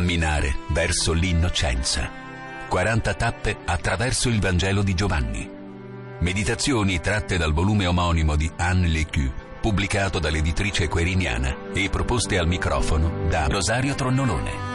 Camminare verso l'innocenza. 40 tappe attraverso il Vangelo di Giovanni. Meditazioni tratte dal volume omonimo di Anne Lecu, pubblicato dall'editrice Queriniana e proposte al microfono da Rosario Tronnolone.